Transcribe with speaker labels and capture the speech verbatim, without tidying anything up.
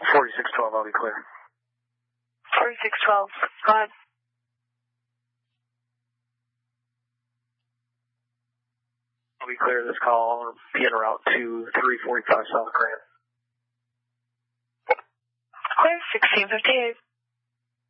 Speaker 1: forty-six twelve, I'll be clear.
Speaker 2: forty-six twelve, go ahead.
Speaker 1: I'll be clear this call. I'll be en route to three forty-five South Grant.
Speaker 2: Clear, sixteen fifty-eight.